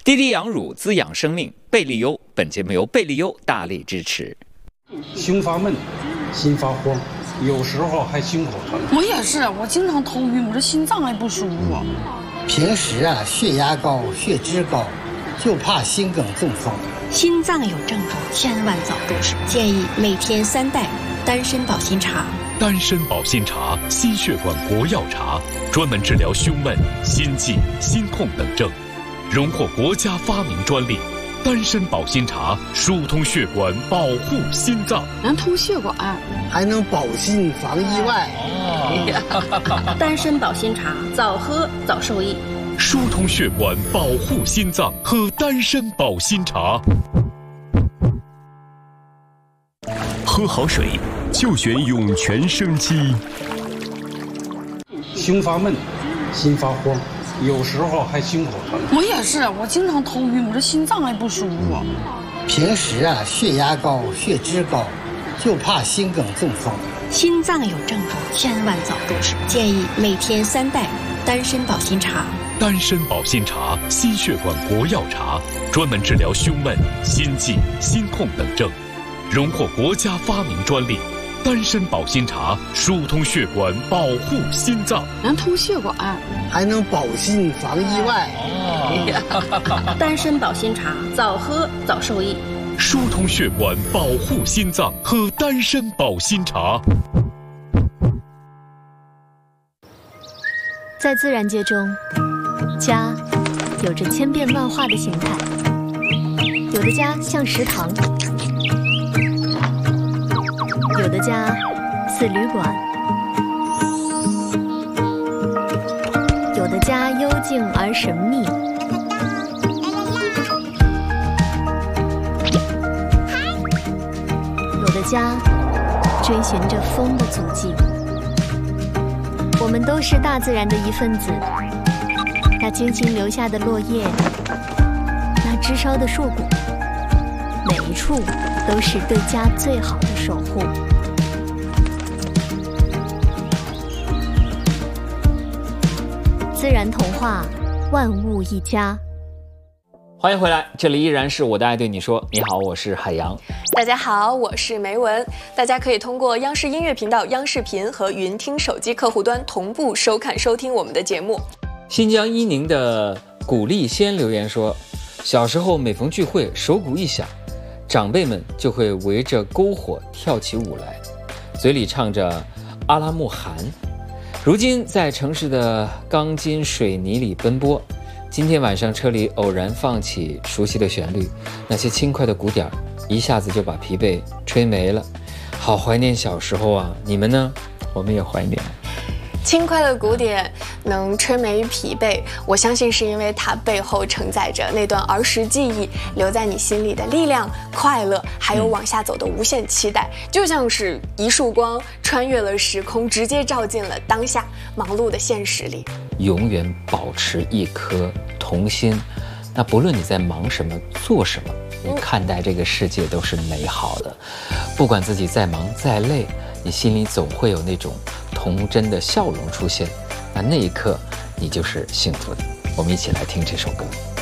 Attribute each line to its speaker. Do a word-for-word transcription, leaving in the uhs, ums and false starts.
Speaker 1: 滴滴养乳滋养生命，贝利优。本节目由贝利优大力支持。
Speaker 2: 胸发闷，心发慌，有时候还心口疼。
Speaker 3: 我也是，我经常头晕，我这心脏还不舒服。
Speaker 4: 平时啊，血压高，血脂高，就怕心梗中风。
Speaker 5: 心脏有症状，千万早重视。建议每天三袋丹参保心茶。
Speaker 6: 丹参保心茶，心血管国药茶，专门治疗胸闷、心悸、心痛等症，荣获国家发明专利。丹参保心茶疏通血管，保护心脏，
Speaker 3: 能通血管，
Speaker 4: 还能保心防意外。
Speaker 5: 哦、丹参保心茶，早喝早受益。
Speaker 6: 疏通血管，保护心脏，喝丹参保心茶。
Speaker 7: 喝好水，就选涌泉生机。
Speaker 2: 胸发闷，心发慌，有时候还心口疼。
Speaker 3: 我也是，我经常头晕，我这心脏还不舒服。
Speaker 4: 平时啊，血压高，血脂高，就怕心梗中风。
Speaker 5: 心脏有症状，千万早重视。建议每天三袋丹参保心茶。
Speaker 6: 丹参保心茶，心血管国药茶，专门治疗胸闷、心悸、心痛等症，荣获国家发明专利。丹参保心茶疏通血管，保护心脏，
Speaker 3: 能通血管，
Speaker 4: 还能保心防意外。
Speaker 5: 哦、丹参保心茶，早喝早受益。
Speaker 6: 疏通血管，保护心脏，喝丹参保心茶。
Speaker 8: 在自然界中，家有着千变万化的形态，有的家像食堂，有的家似旅馆，有的家幽静而神秘，有的家追寻着风的足迹。我们都是大自然的一份子，那精心留下的落叶，那枝梢的硕果，每一处都是对家最好的守护。自然童话，万物一家。
Speaker 1: 欢迎回来，这里依然是我的爱对你说。你好，我是海洋。
Speaker 9: 大家好，我是梅文。大家可以通过央视音乐频道、央视频和云听手机客户端同步收看收听我们的节目。
Speaker 1: 新疆伊宁的古丽仙留言说，小时候每逢聚会，手鼓一响，长辈们就会围着篝火跳起舞来，嘴里唱着阿拉木汗。如今在城市的钢筋水泥里奔波，今天晚上车里偶然放起熟悉的旋律，那些轻快的鼓点一下子就把疲惫吹没了。好怀念小时候啊，你们呢？我们也怀念。
Speaker 9: 轻快的鼓点能吹没疲惫，我相信是因为它背后承载着那段儿时记忆，留在你心里的力量、快乐，还有往下走的无限期待，就像是一束光穿越了时空，直接照进了当下忙碌的现实里。
Speaker 1: 永远保持一颗童心，那不论你在忙什么、做什么，你看待这个世界都是美好的。不管自己再忙再累，你心里总会有那种童真的笑容出现，那那一刻你就是幸福的。我们一起来听这首歌。